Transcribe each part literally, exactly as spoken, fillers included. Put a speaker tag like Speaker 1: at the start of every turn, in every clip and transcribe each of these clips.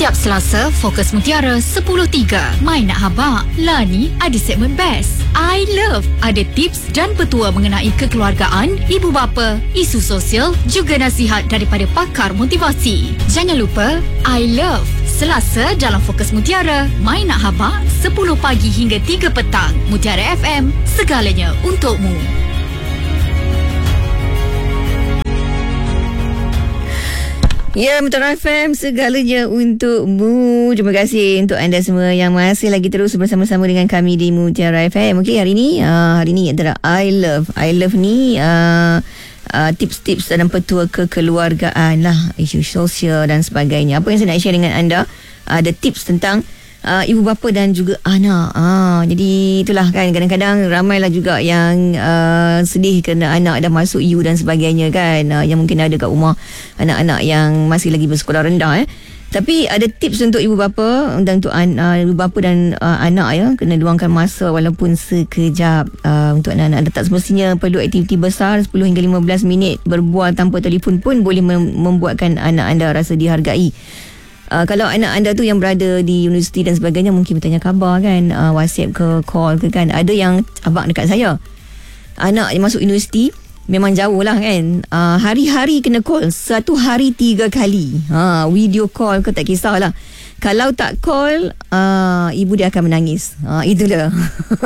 Speaker 1: Setiap Selasa, Fokus Mutiara sepuluh tiga. Mai nak habaq? Lani ada segmen Best. I Love. Ada tips dan petua mengenai kekeluargaan, ibu bapa, isu sosial, juga nasihat daripada pakar motivasi. Jangan lupa, I Love. Selasa dalam Fokus Mutiara. Mai nak habaq? sepuluh pagi hingga tiga petang. Mutiara F M. Segalanya untukmu.
Speaker 2: Ya, Mutiara F M, segalanya untukmu. Terima kasih untuk anda semua yang masih lagi terus bersama-sama dengan kami di Mutiara F M. Okey, hari ni uh, hari ni adalah I Love. I Love ni uh, uh, tips-tips dan petua kekeluargaan lah, isu sosial dan sebagainya. Apa yang saya nak share dengan anda, uh, ada tips tentang Uh, ibu bapa dan juga anak. Ah, jadi itulah kan, kadang-kadang ramailah juga yang uh, sedih kerana anak dah masuk U dan sebagainya kan, uh, yang mungkin ada kat rumah anak-anak yang masih lagi bersekolah rendah eh. Tapi ada tips untuk ibu bapa dan untuk uh, ibu bapa dan uh, anak ya, kena luangkan masa walaupun sekejap uh, untuk anak-anak. Tak semestinya perlu aktiviti besar, sepuluh hingga lima belas minit berbual tanpa telefon pun boleh mem- membuatkan anak anda rasa dihargai. Uh, kalau anak anda tu yang berada di universiti dan sebagainya, mungkin bertanya khabar kan, uh, WhatsApp ke, call ke kan. Ada yang abang dekat saya, anak yang masuk universiti memang jauh lah kan, uh, hari-hari kena call, satu hari tiga kali, uh, video call ke tak kisahlah. Kalau tak call, uh, ibu dia akan menangis. uh, Itulah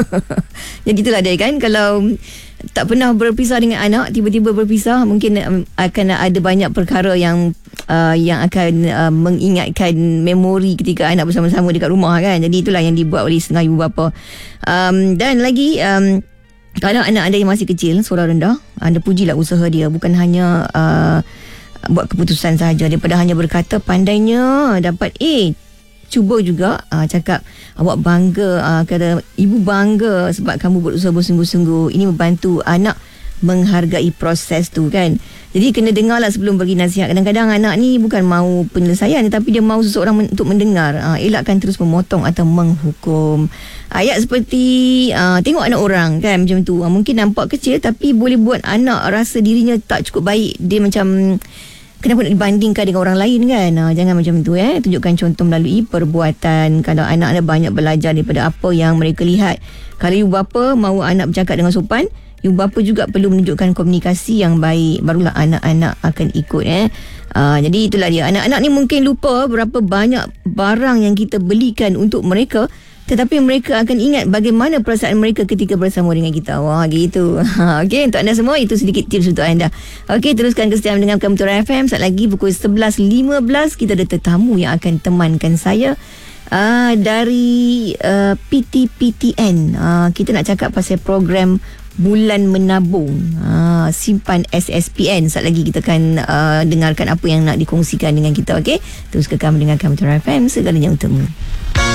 Speaker 2: Jadi itulah dia kan, kalau tak pernah berpisah dengan anak, tiba-tiba berpisah, mungkin um, akan ada banyak perkara yang uh, yang akan uh, mengingatkan memori ketika anak bersama-sama dekat rumah kan. Jadi itulah yang dibuat oleh setengah ibu bapa. Um, dan lagi, um, kalau anak anda yang masih kecil, suara rendah, anda pujilah usaha dia. Bukan hanya uh, buat keputusan sahaja, daripada hanya berkata pandainya dapat A, cuba juga uh, cakap awak bangga, uh, kata ibu bangga sebab kamu berusaha bersungguh-sungguh. Ini membantu anak menghargai proses tu kan. Jadi kena dengarlah sebelum bagi nasihat. Kadang-kadang anak ni bukan mau penyelesaian, tetapi dia mau seseorang men- untuk mendengar. uh, Elakkan terus memotong atau menghukum. Ayat seperti uh, tengok anak orang kan, macam tu, uh, mungkin nampak kecil tapi boleh buat anak rasa dirinya tak cukup baik. Dia macam, kenapa nak dibandingkan dengan orang lain kan? Ha, jangan macam tu eh. Tunjukkan contoh melalui perbuatan. Kalau anak anda banyak belajar daripada apa yang mereka lihat. Kalau ibu bapa mahu anak bercakap dengan sopan, ibu bapa juga perlu menunjukkan komunikasi yang baik. Barulah anak-anak akan ikut eh. Ha, jadi itulah dia. Anak-anak ni mungkin lupa berapa banyak barang yang kita belikan untuk mereka, tetapi mereka akan ingat bagaimana perasaan mereka ketika bersama dengan kita. Wah, gitu. Okey, untuk anda semua, itu sedikit tips untuk anda. Okey, teruskan kesetiaan dengan Mutiara F M. Saat lagi pukul sebelas lima belas, kita ada tetamu yang akan temankan saya uh, dari uh, P T P T N. Uh, kita nak cakap pasal program Bulan Menabung, uh, simpan S S P N. Saat lagi kita akan uh, dengarkan apa yang nak dikongsikan dengan kita. Okey, terus kekal mendengarkan Mutiara F M, segalanya untukmu.